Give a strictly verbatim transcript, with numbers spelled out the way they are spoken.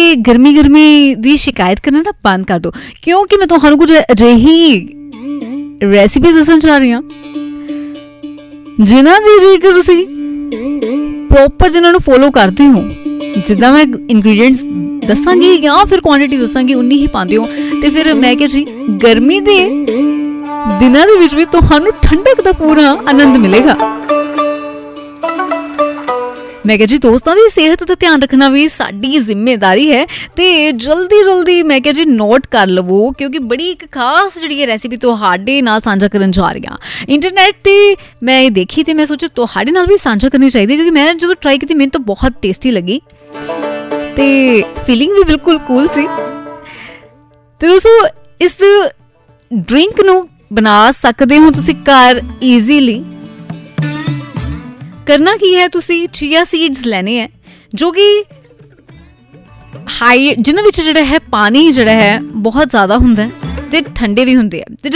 ਗਰਮੀ ਗਰਮੀ ਦੀ ਸ਼ਿਕਾਇਤ ਕਰਨਾ ਨਾ ਬੰਦ ਕਰ ਦਿਓ, ਕਿਉਂਕਿ ਮੈਂ ਤੁਹਾਨੂੰ ਕੁਝ ਅਜਿਹੀ ਰੈਸਿਪੀ ਦੱਸਣ ਜਾ ਰਹੀ ਹਾਂ ਜਿਨ੍ਹਾਂ ਦੀ ਜੇਕਰ ਤੁਸੀਂ ਪ੍ਰੋਪਰ ਜਿਨ੍ਹਾਂ ਨੂੰ ਫੋਲੋ ਕਰਦੇ ਹੋ, ਜਿੱਦਾਂ ਮੈਂ ਇਨਗਰੀਡੀਐਂਟਸ ਦੱਸਾਂਗੀ ਜਾਂ ਫਿਰ ਕੁਆਂਟਿਟੀ ਦੱਸਾਂਗੀ ਉਨੀ ਹੀ ਪਾਉਂਦੇ ਹੋ, ਤੇ ਫਿਰ ਮੈਂ ਕਿਹਾ ਜੀ ਗਰਮੀ ਦੇ ਦਿਨਾਂ ਦੇ ਵਿੱਚ ਵੀ ਤੁਹਾਨੂੰ ਠੰਡਕ ਦਾ ਪੂਰਾ ਆਨੰਦ ਮਿਲੇਗਾ। ਮੈਂ ਕਿਹਾ ਜੀ ਦੋਸਤਾਂ ਦੀ ਸਿਹਤ ਦਾ ਧਿਆਨ ਰੱਖਣਾ ਵੀ ਸਾਡੀ ਜ਼ਿੰਮੇਵਾਰੀ ਹੈ, ਤੇ ਜਲਦੀ ਜਲਦੀ ਮੈਂ ਕਿਹਾ ਜੀ ਨੋਟ ਕਰ ਲਵੋ, ਕਿਉਂਕਿ ਬੜੀ ਇੱਕ ਖਾਸ ਜਿਹੜੀ ਹੈ ਰੈਸਿਪੀ ਤੁਹਾਡੇ ਨਾਲ ਸਾਂਝਾ ਕਰਨ ਜਾ ਰਹੀ ਹਾਂ। ਇੰਟਰਨੈਟ 'ਤੇ ਮੈਂ ਇਹ ਦੇਖੀ ਤੇ ਮੈਂ ਸੋਚਿਆ ਤੁਹਾਡੇ ਨਾਲ ਵੀ ਸਾਂਝਾ ਕਰਨੀ ਚਾਹੀਦੀ, ਕਿਉਂਕਿ ਮੈਂ ਜਦੋਂ ਟਰਾਈ ਕੀਤੀ ਮੈਨੂੰ ਤਾਂ ਬਹੁਤ ਟੇਸਟੀ ਲੱਗੀ ਤੇ ਫੀਲਿੰਗ ਵੀ ਬਿਲਕੁਲ ਕੂਲ ਸੀ। ਤੇ ਦੋਸਤੋ ਇਸ ਡਰਿੰਕ ਨੂੰ ਬਣਾ ਸਕਦੇ ਹੋ ਤੁਸੀਂ ਘਰ ਈਜ਼ੀਲੀ। ਕਰਨਾ ਕੀ ਹੈ, ਤੁਸੀਂ ਚੀਆ ਸੀਡਸ ਲੈਣੇ ਹੈ ਜੋ ਕਿ ਹਾਈ, ਜਿਹਨਾਂ ਵਿੱਚ ਜਿਹੜਾ ਹੈ ਪਾਣੀ ਜਿਹੜਾ ਹੈ ਬਹੁਤ ਜ਼ਿਆਦਾ ਹੁੰਦਾ ਤੇ ਠੰਡੇ ਵੀ ਹੁੰਦੇ ਆ।